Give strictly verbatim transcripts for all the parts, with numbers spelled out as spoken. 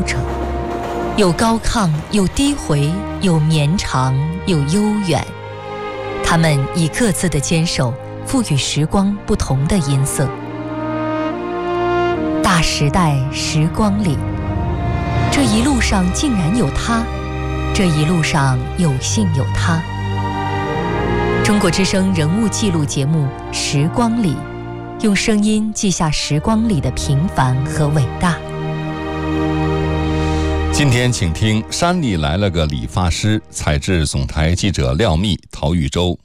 者，有高亢，有低回，有绵长，有悠远。他们以各自的坚守，赋予时光不同的音色。大时代时光里，这一路上竟然有他，这一路上有幸有他。中国之声人物记录节目《时光里》，用声音记下时光里的平凡和伟大。 今天请听山里来了个理发师，采制总台记者廖密、陶玉洲。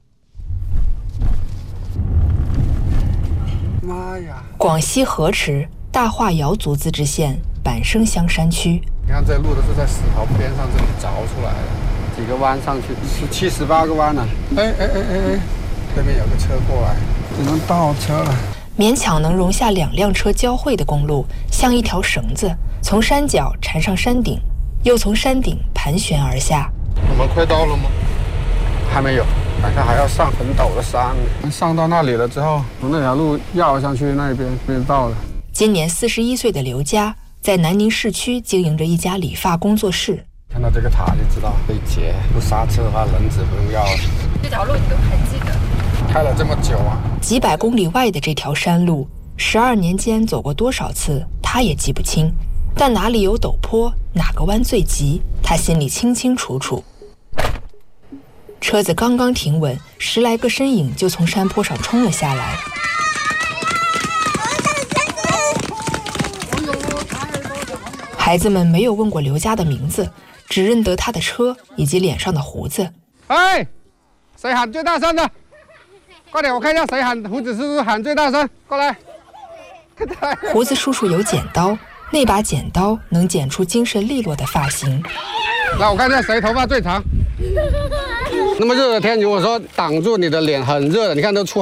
妈呀！ 广西河池大化瑶族自治县板生乡山区， 你看这路都是在石头边上这里凿出来的，几个弯上去，十七十八个弯呢、啊。哎哎哎哎哎，对面有个车过来，只能倒车了。 勉强能容下两辆车交汇的公路，像一条绳子，从山脚缠上山顶，又从山顶盘旋而下。 我们快到了吗？还没有，反正还要上很陡的山。上到那里了之后，从那条路绕上去那边便到了。 今年四十一岁的刘佳在南宁市区经营着一家理发工作室。 看到这个塔就知道可以截，不刹车的话轮子不用要了。 这条路你都还记得？ 开了这么久啊！ 几百公里外的这条山路，十二年间走过多少次，他也记不清。但哪里有陡坡，哪个弯最急，他心里清清楚楚。车子刚刚停稳，十来个身影就从山坡上冲了下来。孩子们没有问过刘佳的名字，只认得他的车以及脸上的胡子。 哎，谁喊最大声的？快点，我看一下谁喊，胡子叔叔喊最大声，过来。 胡子叔叔有剪刀，那把剪刀能剪出精神利落的发型。 来，我看一下谁头发最长。那么热的天，如果说挡住你的脸很热的，你看都出